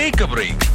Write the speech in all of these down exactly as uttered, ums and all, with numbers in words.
Take A break.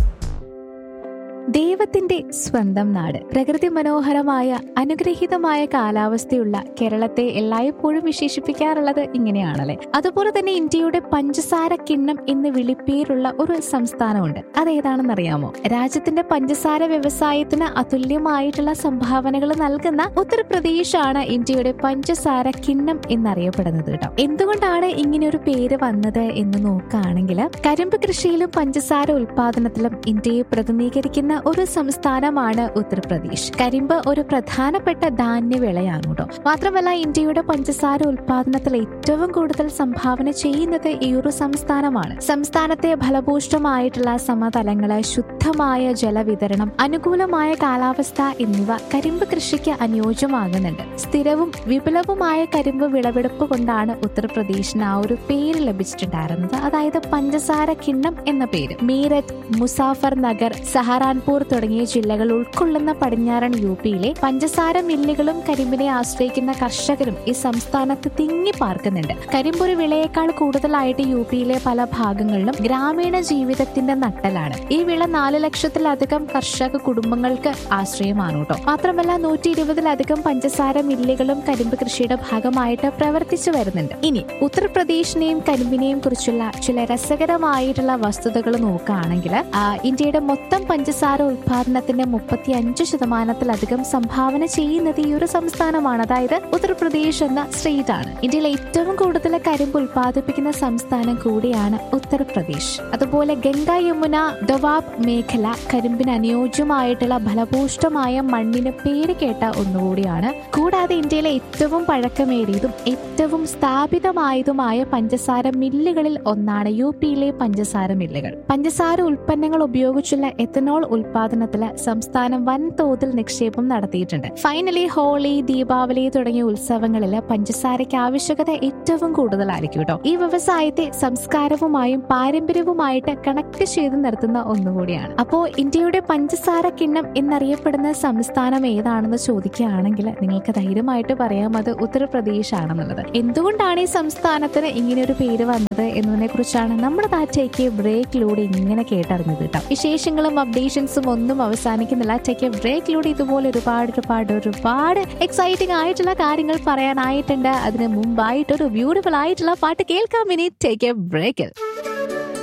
ദൈവത്തിന്റെ സ്വന്തം നാട്, പ്രകൃതി മനോഹരമായ അനുഗ്രഹീതമായ കാലാവസ്ഥയുള്ള കേരളത്തെ എല്ലായ്പ്പോഴും വിശേഷിപ്പിക്കാറുള്ളത് ഇങ്ങനെയാണല്ലേ. അതുപോലെ തന്നെ ഇന്ത്യയുടെ പഞ്ചസാര കിണ്ണം എന്ന് വിളിപ്പേരുള്ള ഒരു സംസ്ഥാനമുണ്ട്. അതേതാണെന്നറിയാമോ? രാജ്യത്തിന്റെ പഞ്ചസാര വ്യവസായത്തിന് അതുല്യമായിട്ടുള്ള സംഭാവനകൾ നൽകുന്ന ഉത്തർപ്രദേശാണ് ഇന്ത്യയുടെ പഞ്ചസാര കിണ്ണം എന്നറിയപ്പെടുന്നത് കേട്ടോ. എന്തുകൊണ്ടാണ് ഇങ്ങനെ ഒരു പേര് വന്നത് എന്ന് നോക്കുകയാണെങ്കിൽ, കരിമ്പ് കൃഷിയിലും പഞ്ചസാര ഉൽപാദനത്തിലും ഇന്ത്യയെ പ്രതിനിധീകരിക്കുന്ന ഒരു സംസ്ഥാനമാണ് ഉത്തർപ്രദേശ്. കരിമ്പ് ഒരു പ്രധാനപ്പെട്ട ധാന്യവിളയാണ് കേട്ടോ. മാത്രമല്ല, ഇന്ത്യയുടെ പഞ്ചസാര ഉൽപാദനത്തിൽ ഏറ്റവും കൂടുതൽ സംഭാവന ചെയ്യുന്നത് ഈ ഒരു സംസ്ഥാനമാണ്. സംസ്ഥാനത്തെ ഫലഭൂഷ്ടമായിട്ടുള്ള സമതലങ്ങള്, ശുദ്ധമായ ജലവിതരണം, അനുകൂലമായ കാലാവസ്ഥ എന്നിവ കരിമ്പ് കൃഷിക്ക് അനുയോജ്യമാകുന്നുണ്ട്. സ്ഥിരവും വിപുലവുമായ കരിമ്പ് വിളവെടുപ്പ് കൊണ്ടാണ് ഉത്തർപ്രദേശിന് ആ ഒരു പേര് ലഭിച്ചിട്ടുണ്ടായിരുന്നത്, അതായത് പഞ്ചസാര കിണ്ണം എന്ന പേര്. മീററ്റ്, മുസാഫർ നഗർ, സഹാറാൻപൂർ തുടങ്ങിയ ജില്ലകൾ ഉൾക്കൊള്ളുന്ന പടിഞ്ഞാറൻ യു പിയിലെ പഞ്ചസാര മില്ലുകളും കരിമ്പിനെ ആശ്രയിക്കുന്ന കർഷകരും ഈ സംസ്ഥാനത്ത് തിങ്ങി പാർക്കുന്നുണ്ട്. കരിമ്പൊരു വിളയേക്കാൾ കൂടുതലായിട്ട് യു പിയിലെ പല ഭാഗങ്ങളിലും ഗ്രാമീണ ജീവിതത്തിന്റെ നട്ടലാണ്. ഈ വിള നാല് ലക്ഷത്തിലധികം കർഷക കുടുംബങ്ങൾക്ക് ആശ്രയമാണ് കേട്ടോ. മാത്രമല്ല, നൂറ്റി ഇരുപതിലധികം പഞ്ചസാര മില്ലുകളും കരിമ്പ് കൃഷിയുടെ ഭാഗമായിട്ട് പ്രവർത്തിച്ചു വരുന്നുണ്ട്. ഇനി ഉത്തർപ്രദേശിനെയും കരിമ്പിനെയും കുറിച്ചുള്ള ചില രസകരമായിട്ടുള്ള വസ്തുതകൾ നോക്കുകയാണെങ്കിൽ, ഇന്ത്യയുടെ മൊത്തം പഞ്ചസാര ഉൽപാദനത്തിന്റെ മുപ്പത്തി അഞ്ച് ശതമാനത്തിലധികം സംഭാവന ചെയ്യുന്നത് ഈ ഒരു സംസ്ഥാനമാണ്, അതായത് ഉത്തർപ്രദേശ് എന്ന സ്റ്റേറ്റ് ആണ്. ഇന്ത്യയിൽ ഏറ്റവും കൂടുതൽ കരിമ്പ് ഉൽപ്പാദിപ്പിക്കുന്ന സംസ്ഥാനം കൂടിയാണ് ഉത്തർപ്രദേശ്. അതുപോലെ ഗംഗ, യമുന, ദവാബ് മേഖല കരിമ്പിന് അനുയോജ്യമായിട്ടുള്ള ഫലഭൂഷ്ടമായ മണ്ണിന് പേര് കേട്ട ഒന്നുകൂടിയാണ്. കൂടാതെ ഇന്ത്യയിലെ ഏറ്റവും പഴക്കമേറിയതും ഏറ്റവും സ്ഥാപിതമായതുമായ പഞ്ചസാര മില്ലുകളിൽ ഒന്നാണ് യു പിയിലെ പഞ്ചസാര മില്ലുകൾ. പഞ്ചസാര ഉൽപ്പന്നങ്ങൾ ഉപയോഗിച്ചുള്ള എത്തനോൾ ഉൽപാദനത്തില് സംസ്ഥാനം വൻതോതിൽ നിക്ഷേപം നടത്തിയിട്ടുണ്ട്. ഫൈനലി, ഹോളി, ദീപാവലി തുടങ്ങിയ ഉത്സവങ്ങളിൽ പഞ്ചസാരയ്ക്ക് ആവശ്യകത ഏറ്റവും കൂടുതലായിരിക്കും കേട്ടോ. ഈ വ്യവസായത്തെ സംസ്കാരവുമായും പാരമ്പര്യവുമായിട്ട് കണക്ട് ചെയ്ത് നിർത്തുന്ന ഒന്നുകൂടിയാണ്. അപ്പോ ഇന്ത്യയുടെ പഞ്ചസാര കിണ്ണം എന്നറിയപ്പെടുന്ന സംസ്ഥാനം ഏതാണെന്ന് ചോദിക്കുകയാണെങ്കിൽ നിങ്ങൾക്ക് ധൈര്യമായിട്ട് പറയാം അത് ഉത്തർപ്രദേശ് ആണെന്നുള്ളത്. എന്തുകൊണ്ടാണ് ഈ സംസ്ഥാനത്തിന് ഇങ്ങനെ ഒരു പേര് വന്നത് എന്നതിനെ കുറിച്ചാണ് നമ്മുടെ ടേക്ക് എ ബ്രേക്കിലൂടെ ഇങ്ങനെ കേട്ടറിഞ്ഞത് കേട്ടോ. വിശേഷങ്ങളും അപ്ഡേഷൻസും ഒന്നും അവസാനിക്കുന്നില്ല. ടേക്ക് എ ബ്രേക്കിലൂടെ ഇതുപോലെ ഒരുപാട് ഒരുപാട് ഒരുപാട് എക്സൈറ്റിംഗ് ആയിട്ടുള്ള കാര്യങ്ങൾ പറയാനായിട്ടുണ്ട്. അതിന് മുമ്പായിട്ട് ഒരു ബ്യൂട്ടിഫുൾ ആയിട്ടുള്ള പാട്ട് കേൾക്കാം. ഇനി ടേക്ക് എ ബ്രേക്കിൽ